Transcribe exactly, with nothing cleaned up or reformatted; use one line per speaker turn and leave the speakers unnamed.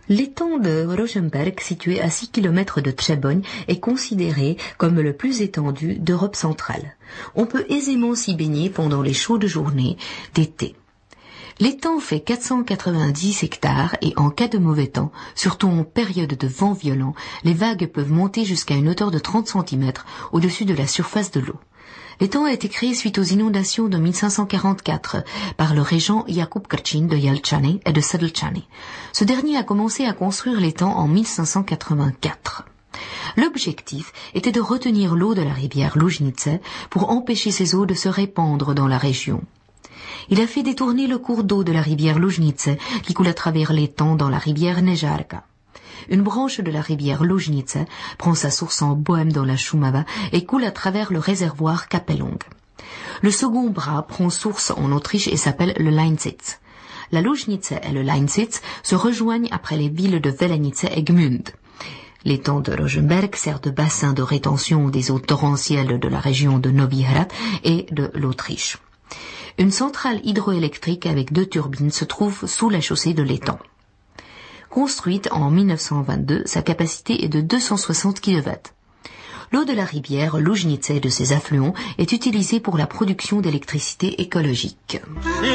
L'étang de Rosenberg, situé à six kilomètres de Třeboň, est considéré comme le plus étendu d'Europe centrale. On peut aisément s'y baigner pendant les chaudes journées d'été. L'étang fait quatre cent quatre-vingt-dix hectares et en cas de mauvais temps, surtout en période de vent violent, les vagues peuvent monter jusqu'à une hauteur de trente centimètres au-dessus de la surface de l'eau. L'étang a été créé suite aux inondations de mille cinq cent quarante-quatre par le régent Jakub Krčín de Jelčany et de Sedlčany. Ce dernier a commencé à construire l'étang en mille cinq cent quatre-vingt-quatre. L'objectif était de retenir l'eau de la rivière Lužnice pour empêcher ces eaux de se répandre dans la région. Il a fait détourner le cours d'eau de la rivière Lužnice qui coule à travers l'étang dans la rivière Nežárka. Une branche de la rivière Lužnice prend sa source en Bohême dans la Šumava et coule à travers le réservoir Kapelung. Le second bras prend source en Autriche et s'appelle le Leinsitz. La Lužnice et le Leinsitz se rejoignent après les villes de Velenice et Gmünd. L'étang de Rosenberg sert de bassin de rétention des eaux torrentielles de la région de Novi Hrad et de l'Autriche. Une centrale hydroélectrique avec deux turbines se trouve sous la chaussée de l'étang. Construite en mille neuf cent vingt-deux, sa capacité est de deux cent soixante kilowatts. L'eau de la rivière Lužnice et de ses affluents est utilisée pour la production d'électricité écologique.